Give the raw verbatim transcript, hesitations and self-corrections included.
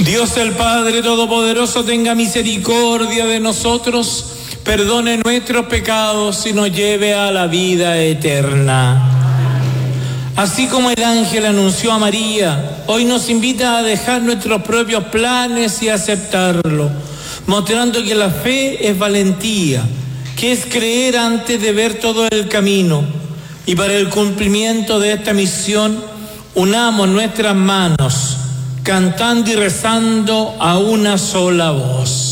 Dios el Padre Todopoderoso tenga misericordia de nosotros, perdone nuestros pecados y nos lleve a la vida eterna. Así como el ángel anunció a María, hoy nos invita a dejar nuestros propios planes y aceptarlo, mostrando que la fe es valentía, que es creer antes de ver todo el camino. Y para el cumplimiento de esta misión, unamos nuestras manos, cantando y rezando a una sola voz.